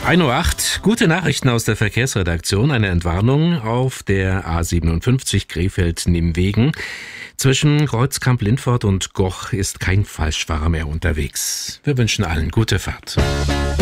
1:08 Uhr, gute Nachrichten aus der Verkehrsredaktion. Eine Entwarnung auf der A57 Krefeld-Nimwegen. Zwischen Kreuzkamp-Lindfort und Goch ist kein Falschfahrer mehr unterwegs. Wir wünschen allen gute Fahrt.